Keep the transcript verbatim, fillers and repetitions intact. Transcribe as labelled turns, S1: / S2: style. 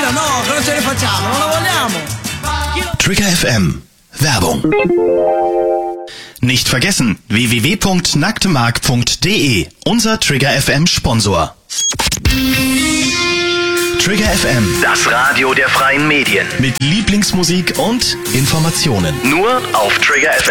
S1: Allora no, cosa ce ne facciamo? Non la vogliamo.
S2: Trigger F M. Werbung. Nicht vergessen, w w w punkt nacktemark punkt d e, unser Trigger F M Sponsor. Trigger F M,
S3: Das Radio der freien Medien.
S2: mit Lieblingsmusik und Informationen.
S3: Nur auf Trigger F M.